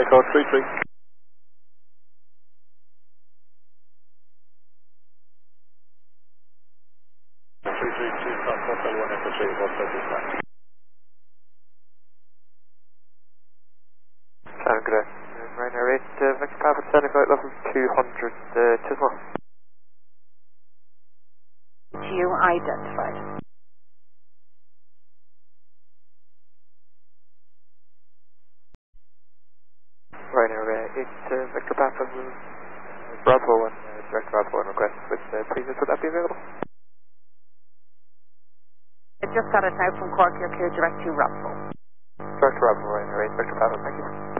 Echo 33. Hotel 1 Echo 3, Hotel 3. Sound good. Ryanair 8, Victor Papa, standing by level 200, Tismore. You identified. Ryanair 8, Victor Papa, Bravo and Director Bravo and request with previous, would that be available? I just got it now from Cork, you're clear direct to Bravo. Director Bravo, Ryanair 8, Victor Papa, thank you.